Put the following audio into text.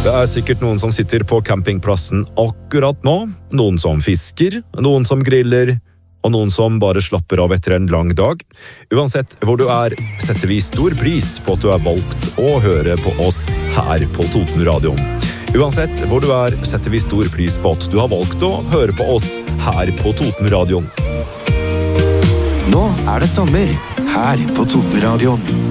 Det sikkert noen som sitter på campingplassen akkurat nå, noen som fisker, noen som griller, og noen som bare slapper av etter en lang dag. Uansett hvor du setter vi stor pris på at du har valgt å høre på oss her på Totenradioen. Uansett hvor du setter vi stor pris på at du har valgt å høre på oss her på Totenradioen. Nå det sommer her på Totenradioen.